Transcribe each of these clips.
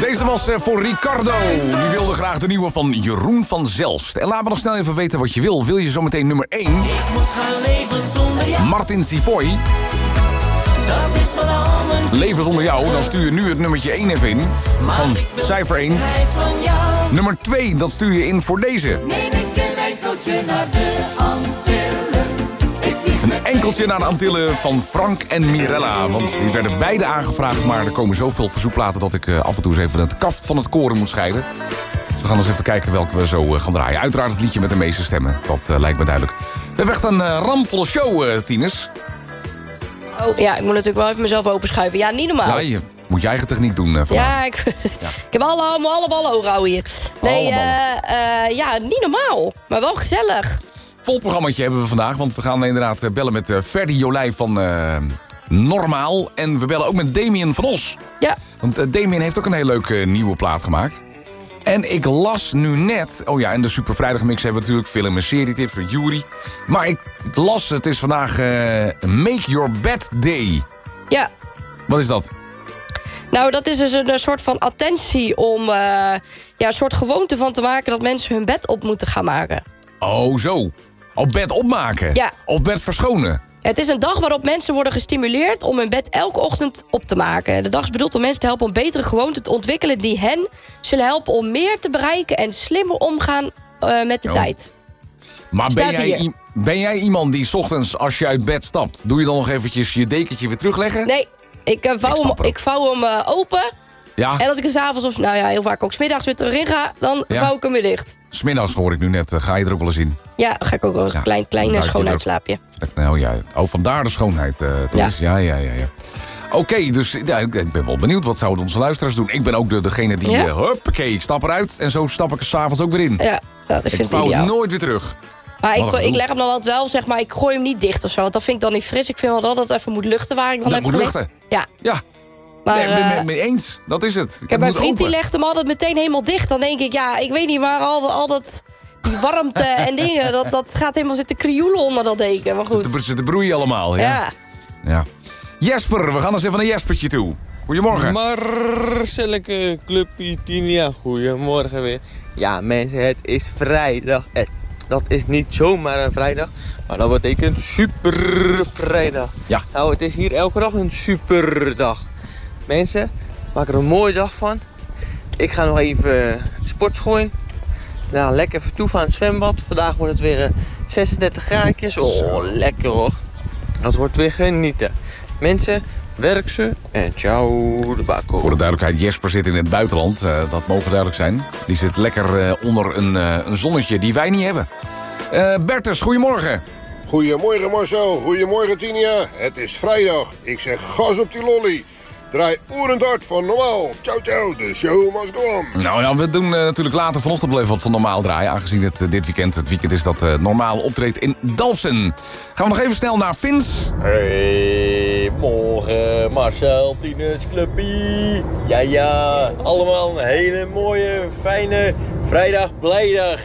Deze was voor Ricardo. Die wilde graag de nieuwe van Jeroen van Zelst. En laat me nog snel even weten wat je wil. Wil je zometeen nummer 1? Ik moet gaan leven zonder jou. Martin Sivoy. Dat is van al mijn Leven zonder jou. Dan stuur je nu het nummertje 1 even in. Van cijfer 1. van jou. Nummer 2, dat stuur je in voor deze. Neem ik een enkeltje naar de Antillen. Ik vlieg Een enkeltje naar de Antillen van Frank en Mirella. Want die werden beide aangevraagd, maar er komen zoveel verzoekplaten dat ik af en toe eens even het kaft van het koren moet scheiden. Dus we gaan eens even kijken welke we zo gaan draaien. Uiteraard het liedje met de meeste stemmen. Dat lijkt me duidelijk. We hebben echt een ramvolle show, Tines. Oh, ja, ik moet natuurlijk wel even mezelf openschuiven. Ja, niet normaal. Ja, je moet je eigen techniek doen vandaag. Ja, ik heb alle ballen hoog houden hier. Nee, ja, niet normaal. Maar wel gezellig. Vol programmaatje hebben we vandaag, want we gaan inderdaad bellen met Ferdy Jolijf van Normaal. En we bellen ook met Damien van Os. Ja. Want Damien heeft ook een heel leuke nieuwe plaat gemaakt. En ik las nu net... Oh ja, in de Super Vrijdagmix hebben we natuurlijk film- en serietips met Jury. Maar ik las, het is vandaag Make Your Bed Day. Ja. Wat is dat? Nou, dat is dus een soort van attentie om een soort gewoonte van te maken dat mensen hun bed op moeten gaan maken. Oh, zo. Op bed opmaken? Ja. Op bed verschonen? Het is een dag waarop mensen worden gestimuleerd om hun bed elke ochtend op te maken. De dag is bedoeld om mensen te helpen om betere gewoonten te ontwikkelen die hen zullen helpen om meer te bereiken en slimmer omgaan met de tijd. Maar ben jij iemand die 's ochtends als je uit bed stapt, doe je dan nog eventjes je dekentje weer terugleggen? Nee, ik vouw hem open. Ja. En als ik er 's avonds of heel vaak ook 's middags weer terug in ga, dan vouw ik hem weer dicht. 'S Middags hoor ik nu net, ga je er ook wel eens in? Ja, dan ga ik ook wel een klein schoonheidsslaapje. Nou ja, vandaar de schoonheid. Ja. Oké, dus ja, ik ben wel benieuwd. Wat zouden onze luisteraars doen? Ik ben ook degene die, huppakee, ik stap eruit. En zo stap ik er 's avonds ook weer in. Ja, dat vind ik vouw ideaal. nooit weer terug. Maar ik leg hem dan altijd wel, zeg maar, ik gooi hem niet dicht of zo. Want dat vind ik dan niet fris. Ik vind wel dat het even moet luchten waar ik dan Dat heb moet gelegd. luchten? Ja. Ja. Maar, nee, ik ben het mee eens. Dat is het. Ik heb mijn vriend die legt hem altijd meteen helemaal dicht. Dan denk ik, ja, ik weet niet, maar al dat... Die warmte en dingen, dat gaat helemaal zitten krioelen onder dat deken. Maar goed. Ze te broeien allemaal, ja. Jesper, we gaan eens even naar Jespertje toe. Goedemorgen. Marcelleke, Clubpie, Tinia, goedemorgen weer. Ja mensen, het is vrijdag. Dat is niet zomaar een vrijdag, maar dat betekent super vrijdag. Ja. Nou, het is hier elke dag een superdag. Mensen, maak er een mooie dag van. Ik ga nog even sport gooien. Nou, lekker vertoeven aan het zwembad. Vandaag wordt het weer 36 graadjes. Oh, lekker hoor. Dat wordt weer genieten. Mensen, werk ze en ciao de bako. Voor de duidelijkheid, Jesper zit in het buitenland. Dat mogen duidelijk zijn. Die zit lekker onder een zonnetje die wij niet hebben. Bertus, goedemorgen. Goedemorgen Marcel, goedemorgen Tinia. Het is vrijdag. Ik zeg gas op die lolly. Draai oerend hard van Normaal. Ciao ciao, de show must go on. Nou ja, we doen natuurlijk later vanochtend wel even wat van Normaal draaien. Aangezien het dit weekend, is dat Normaal optreedt in Dalfsen. Gaan we nog even snel naar Vins. Hey, morgen Marcel, Tinus, Clubpie. Ja, allemaal een hele mooie, fijne vrijdag, blijdag.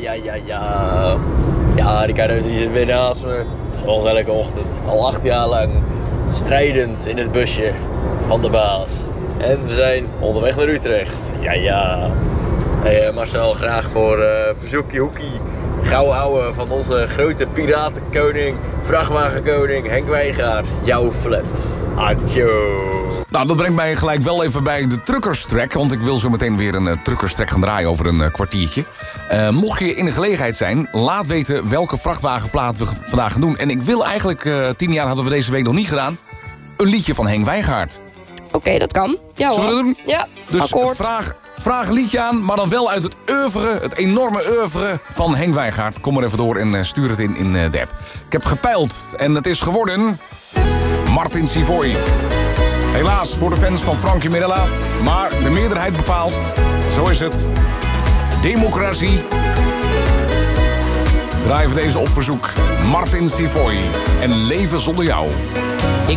Ja. Ja, Ricardo die zit weer naast me. Zoals elke ochtend. Al 8 jaar lang. Strijdend in het busje van de baas. En we zijn onderweg naar Utrecht. Ja. Hey, Marcel, graag voor verzoekje hoekie. Gouden ouwe van onze grote piratenkoning, vrachtwagenkoning Henk Wijngaard. Jouw flat. Adjo. Nou, dat brengt mij gelijk wel even bij de truckerstrack. Want ik wil zo meteen weer een truckerstrack gaan draaien over een kwartiertje. Mocht je in de gelegenheid zijn, laat weten welke vrachtwagenplaat we vandaag gaan doen. En ik wil eigenlijk, 10 jaar hadden we deze week nog niet gedaan, een liedje van Henk Wijngaard. Oké, dat kan. Ja, zullen we dat doen? Ja, dus akkoord. Vraag een liedje aan, maar dan wel uit het oeuvre, het enorme oeuvre van Henk Wijngaard. Kom maar even door en stuur het in de app. Ik heb gepeild en het is geworden Martin Sivoy. Helaas voor de fans van Frankie Mirella, maar de meerderheid bepaalt. Zo is het. Democratie. Draaien we deze op verzoek. Martin Sivoy en Leven zonder jou.